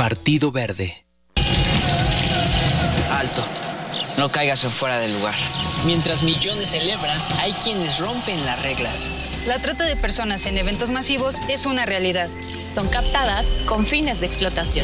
Partido Verde. Alto. No caigas en fuera del lugar. Mientras millones celebran, hay quienes rompen las reglas. La trata de personas en eventos masivos es una realidad. Son captadas con fines de explotación.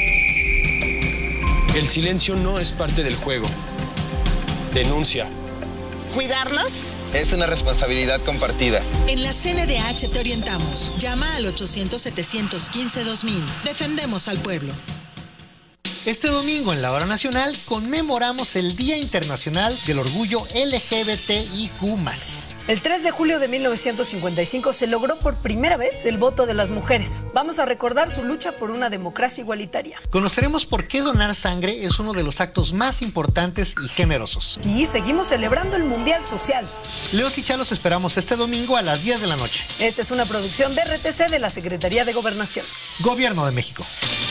El silencio no es parte del juego. Denuncia. ¿Cuidarnos? Es una responsabilidad compartida. En la CNDH te orientamos. Llama al 800-715-2000. Defendemos al pueblo. Este domingo en la Hora Nacional conmemoramos el Día Internacional del Orgullo LGBTIQ+. El 3 de julio de 1955 se logró por primera vez el voto de las mujeres. Vamos a recordar su lucha por una democracia igualitaria. Conoceremos por qué donar sangre es uno de los actos más importantes y generosos. Y seguimos celebrando el Mundial Social. Leos y Chalos esperamos este domingo a las 10 de la noche. Esta es una producción de RTC de la Secretaría de Gobernación. Gobierno de México.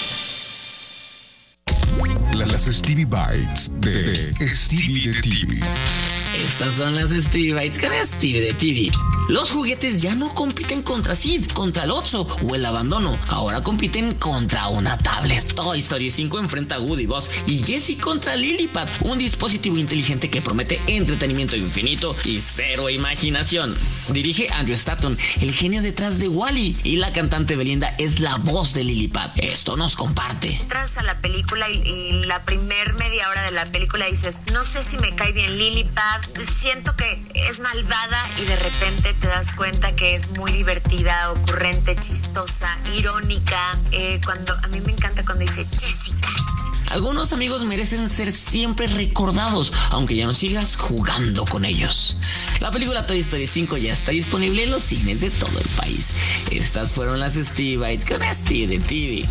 Las Stevie Bites de Stevie de TV. Estas son las Stevie Bites con Stevie de TV. Los juguetes ya no compiten contra Sid, contra el Otso o el abandono. Ahora compiten contra una tablet. Toy Story 5 enfrenta a Woody, Buzz y Jessie contra Lillipad, un dispositivo inteligente que promete entretenimiento infinito y cero imaginación. Dirige Andrew Stanton, el genio detrás de Wall-E, y la cantante Belinda es la voz de Lillipad. Esto nos comparte. Entras a la película y la primer media hora de la película dices, no sé si me cae bien Lillipad, siento que es malvada, y de repente te das cuenta que es muy divertida, ocurrente, chistosa, irónica. A mí me encanta cuando dice Jessica. Algunos amigos merecen ser siempre recordados, aunque ya no sigas jugando con ellos. La película Toy Story 5 ya está disponible en los cines de todo el país. Estas fueron las Stevie Bites con Stevie de TV.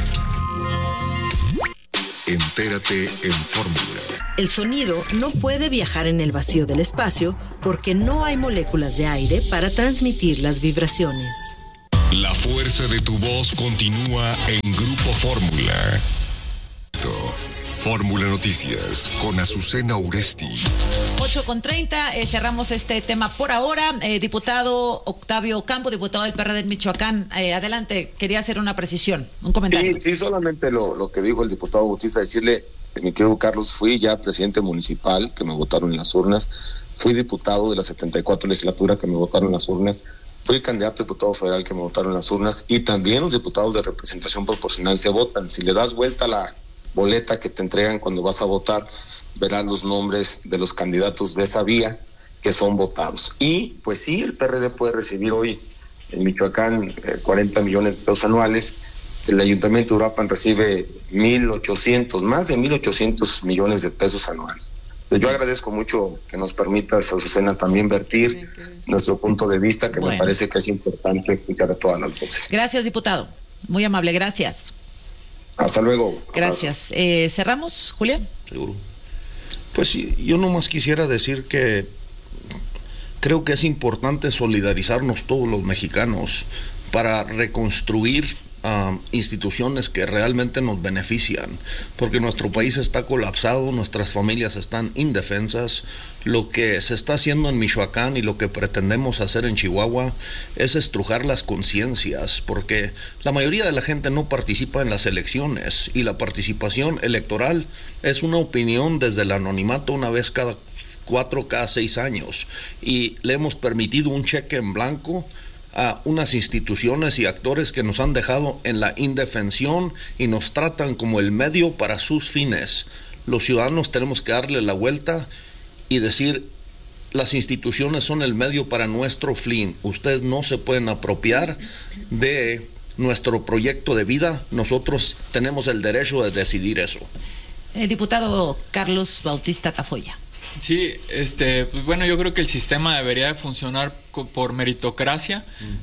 Entérate en Fórmula. El sonido no puede viajar en el vacío del espacio porque no hay moléculas de aire para transmitir las vibraciones. La fuerza de tu voz continúa en Grupo Fórmula. Fórmula Noticias con Azucena Uresti. 8:30, cerramos este tema por ahora. Diputado Octavio Campo, diputado del PRD en Michoacán, adelante, quería hacer una precisión, un comentario. Sí, solamente lo que dijo el diputado Bautista, decirle, mi querido Carlos, fui ya presidente municipal, que me votaron en las urnas, fui diputado de la 74 legislatura, que me votaron en las urnas, fui candidato a diputado federal, que me votaron en las urnas, y también los diputados de representación proporcional se votan. Si le das vuelta a la boleta que te entregan cuando vas a votar, verás los nombres de los candidatos de esa vía que son votados. Y pues sí, el PRD puede recibir hoy en Michoacán 40 millones de pesos anuales. El Ayuntamiento de Uruapan recibe más de 1,800 millones de pesos anuales. Yo agradezco mucho que nos permita, Azucena, también vertir nuestro punto de vista, que me parece que es importante escuchar a todas las voces. Gracias, diputado. Muy amable, gracias. Hasta luego. Gracias. ¿Cerramos, Julián? Seguro. Pues sí, yo nomás quisiera decir que creo que es importante solidarizarnos todos los mexicanos para reconstruir instituciones que realmente nos benefician, porque nuestro país está colapsado, nuestras familias están indefensas. Lo que se está haciendo en Michoacán y lo que pretendemos hacer en Chihuahua es estrujar las conciencias, porque la mayoría de la gente no participa en las elecciones, y la participación electoral es una opinión desde el anonimato una vez cada 6 años, y le hemos permitido un cheque en blanco a unas instituciones y actores que nos han dejado en la indefensión y nos tratan como el medio para sus fines. Los ciudadanos tenemos que darle la vuelta y decir, las instituciones son el medio para nuestro fin. Ustedes no se pueden apropiar de nuestro proyecto de vida. Nosotros tenemos el derecho de decidir eso. Diputado Carlos Bautista Tafoya. Sí, pues bueno, yo creo que el sistema debería de funcionar por meritocracia.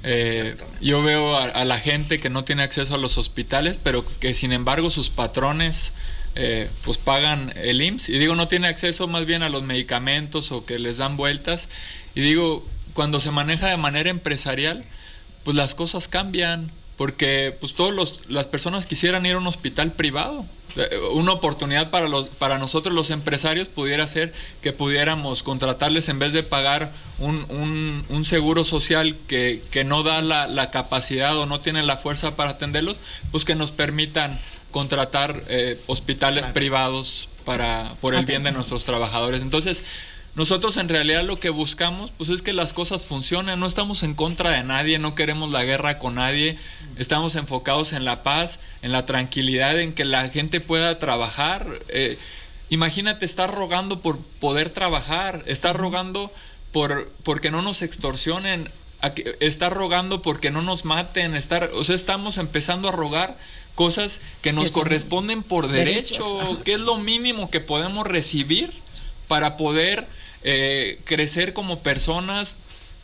Yo veo a la gente que no tiene acceso a los hospitales, pero que sin embargo sus patrones pues pagan el IMSS, y digo, no tiene acceso más bien a los medicamentos, o que les dan vueltas, y digo, cuando se maneja de manera empresarial, pues las cosas cambian. porque pues las personas quisieran ir a un hospital privado. Una oportunidad para nosotros los empresarios pudiera ser que pudiéramos contratarles, en vez de pagar un seguro social que no da la capacidad o no tiene la fuerza para atenderlos, pues que nos permitan contratar hospitales privados por el bien de nuestros trabajadores. Entonces, nosotros en realidad lo que buscamos pues es que las cosas funcionen. No estamos en contra de nadie, no queremos la guerra con nadie. Estamos enfocados en la paz, en la tranquilidad, en que la gente pueda trabajar. Imagínate estar rogando por poder trabajar, estar rogando porque no nos extorsionen, estar rogando porque no nos maten, estamos empezando a rogar cosas que nos corresponden por derecho, que es lo mínimo que podemos recibir para poder crecer como personas.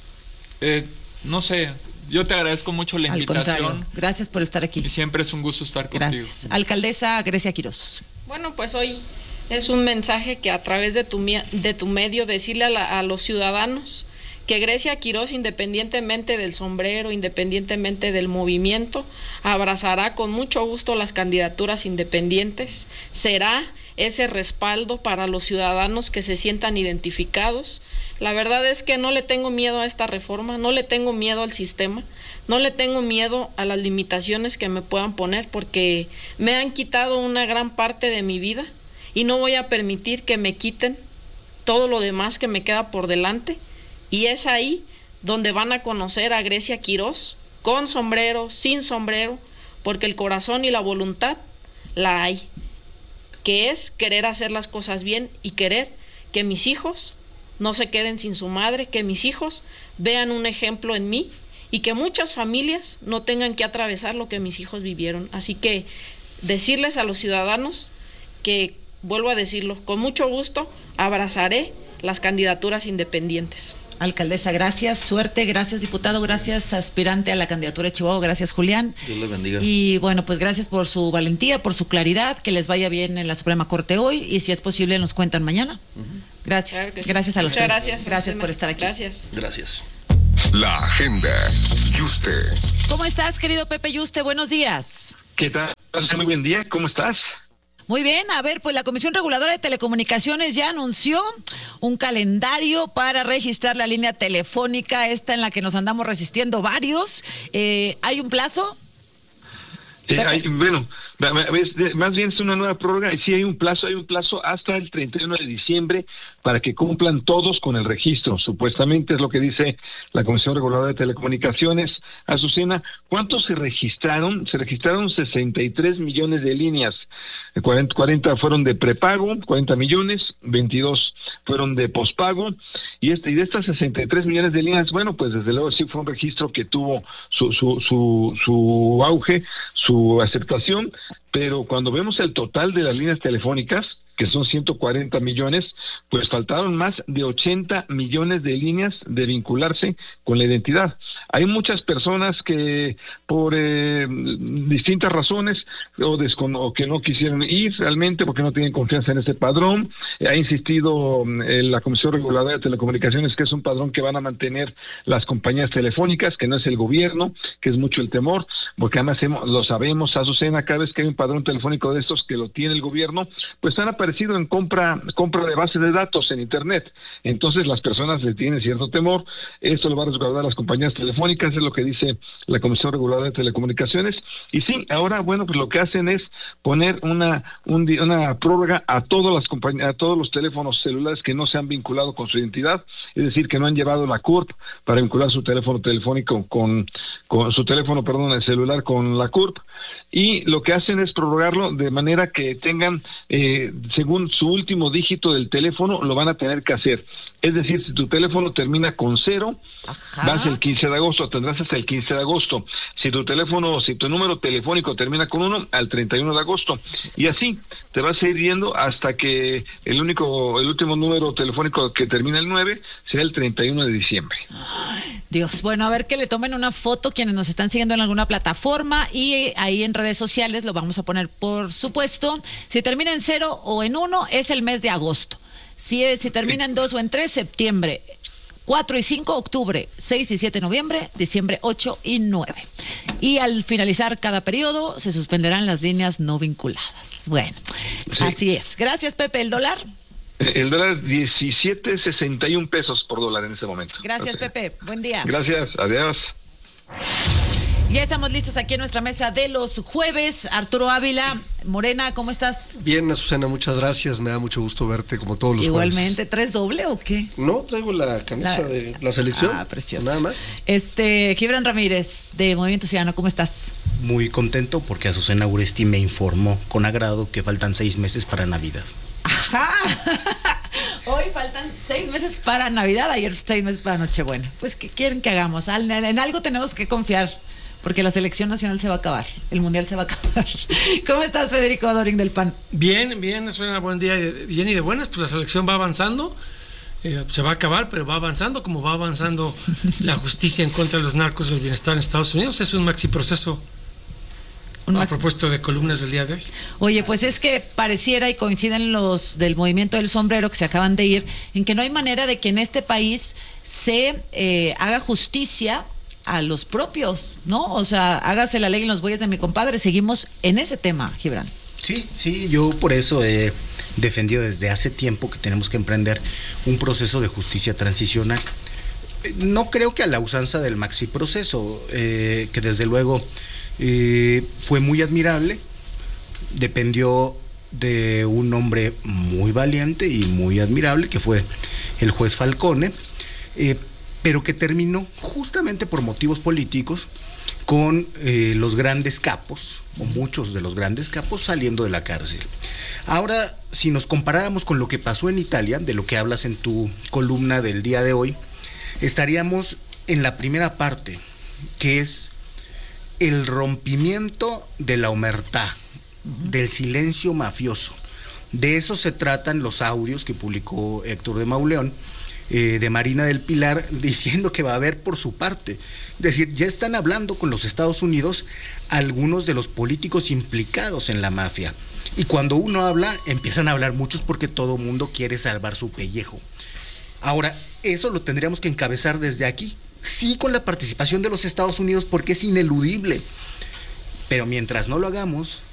No sé, yo te agradezco mucho la invitación. Gracias por estar aquí. Y siempre es un gusto estar contigo. Gracias. Alcaldesa Grecia Quirós. Bueno, pues hoy es un mensaje que a través de tu medio decirle a los ciudadanos que Grecia Quirós, independientemente del sombrero, independientemente del movimiento, abrazará con mucho gusto las candidaturas independientes, será ese respaldo para los ciudadanos que se sientan identificados. La verdad es que no le tengo miedo a esta reforma, no le tengo miedo al sistema, no le tengo miedo a las limitaciones que me puedan poner, porque me han quitado una gran parte de mi vida y no voy a permitir que me quiten todo lo demás que me queda por delante. Y es ahí donde van a conocer a Grecia Quirós, con sombrero, sin sombrero, porque el corazón y la voluntad la hay, que es querer hacer las cosas bien y querer que mis hijos no se queden sin su madre, que mis hijos vean un ejemplo en mí y que muchas familias no tengan que atravesar lo que mis hijos vivieron. Así que decirles a los ciudadanos que, vuelvo a decirlo, con mucho gusto abrazaré las candidaturas independientes. Alcaldesa, gracias, suerte, gracias diputado, gracias aspirante a la candidatura de Chihuahua, gracias Julián. Dios le bendiga. Y bueno, pues gracias por su valentía, por su claridad, que les vaya bien en la Suprema Corte hoy y si es posible nos cuentan mañana. Gracias, claro gracias a los tres. Gracias por estar aquí. Gracias. La agenda. Yuste. ¿Cómo estás, querido Pepe Yuste? Buenos días. ¿Qué tal? Muy buen día, ¿cómo estás? Muy bien, a ver, pues la Comisión Reguladora de Telecomunicaciones ya anunció un calendario para registrar la línea telefónica, esta en la que nos andamos resistiendo varios. ¿Hay un plazo? Bueno, más bien es una nueva prórroga y sí hay un plazo hasta el 31 de diciembre para que cumplan todos con el registro. Supuestamente es lo que dice la Comisión Reguladora de Telecomunicaciones. Azucena, ¿cuántos se registraron? Se registraron 63 millones de líneas. 40 fueron de prepago, 40 millones, 22 fueron de pospago y de estas 63 millones de líneas, bueno, pues desde luego sí fue un registro que tuvo su auge, su aceptación, pero cuando vemos el total de las líneas telefónicas, que son 140 millones, pues faltaron más de 80 millones de líneas de vincularse con la identidad. Hay muchas personas que por distintas razones o que no quisieron ir realmente porque no tienen confianza en ese padrón. Ha insistido la Comisión Reguladora de Telecomunicaciones que es un padrón que van a mantener las compañías telefónicas, que no es el gobierno, que es mucho el temor, porque además lo sabemos, Azucena, cada vez que hay un padrón telefónico de estos que lo tiene el gobierno, pues han aparecido en compra de bases de datos en internet. Entonces las personas le tienen cierto temor. Esto lo va a resguardar las compañías telefónicas, es lo que dice la Comisión Reguladora de Telecomunicaciones. Y sí, ahora, bueno, pues lo que hacen es poner una prórroga a todas las compañías, a todos los teléfonos celulares que no se han vinculado con su identidad, es decir, que no han llevado la CURP para vincular su teléfono telefónico con su teléfono, el celular con la CURP. Y lo que hacen es prorrogarlo de manera que tengan, según su último dígito del teléfono, lo van a tener que hacer. Es decir, si tu teléfono termina con 0, vas el 15 de agosto, tendrás hasta el 15 de agosto. Si tu número telefónico termina con 1, al 31 de agosto. Y así te vas a ir yendo hasta que el último número telefónico que termina el 9 sea el 31 de diciembre. Dios, bueno, a ver que le tomen una foto quienes nos están siguiendo en alguna plataforma y ahí en redes sociales lo vamos a poner, por supuesto. Si termina en 0 o en 1 es el mes de agosto. Si termina en 2 o en 3, septiembre. 4 y 5, octubre 6 y 7 de noviembre, diciembre 8 y 9. Y al finalizar cada periodo se suspenderán las líneas no vinculadas. Bueno, sí. Así es. Gracias, Pepe. ¿El dólar? El dólar 17.61 pesos por dólar en este momento. Gracias, Pepe. Buen día. Gracias. Adiós. Ya estamos listos aquí en nuestra mesa de los jueves. Arturo Ávila, Morena, ¿cómo estás? Bien, Azucena, muchas gracias. Me da mucho gusto verte como todos los jueves. Igualmente, ¿traes doble o qué? No, traigo la camisa de la selección. Ah, precioso. Nada más. Gibran Ramírez, de Movimiento Ciudadano, ¿cómo estás? Muy contento porque Azucena Uresti me informó con agrado que faltan 6 meses para Navidad. Ajá. Hoy faltan 6 meses para Navidad, ayer 6 meses para Nochebuena. Pues, ¿qué quieren que hagamos? En algo tenemos que confiar, porque la selección nacional se va a acabar, el mundial se va a acabar. ¿Cómo estás, Federico Doring del PAN? Bien, suena buen día, bien y de buenas, pues la selección va avanzando, se va a acabar, pero va avanzando como va avanzando la justicia en contra de los narcos del bienestar en Estados Unidos. Es un maxi proceso. A propósito de columnas del día de hoy. Oye, pues es que pareciera y coinciden los del movimiento del sombrero que se acaban de ir, en que no hay manera de que en este país se haga justicia a los propios, ¿no? O sea, hágase la ley en los bueyes de mi compadre. Seguimos en ese tema, Gibran. Sí, yo por eso he defendido desde hace tiempo que tenemos que emprender un proceso de justicia transicional. No creo que a la usanza del maxi proceso, que desde luego fue muy admirable, dependió de un hombre muy valiente y muy admirable, que fue el juez Falcone, pero que terminó justamente por motivos políticos con los grandes capos, o muchos de los grandes capos, saliendo de la cárcel. Ahora, si nos comparáramos con lo que pasó en Italia, de lo que hablas en tu columna del día de hoy, estaríamos en la primera parte, que es el rompimiento de la omertá, del silencio mafioso. De eso se tratan los audios que publicó Héctor de Mauleón, de Marina del Pilar, diciendo que va a haber por su parte. Es decir, ya están hablando con los Estados Unidos algunos de los políticos implicados en la mafia. Y cuando uno habla, empiezan a hablar muchos porque todo mundo quiere salvar su pellejo. Ahora, eso lo tendríamos que encabezar desde aquí. Sí, con la participación de los Estados Unidos, porque es ineludible. Pero mientras no lo hagamos,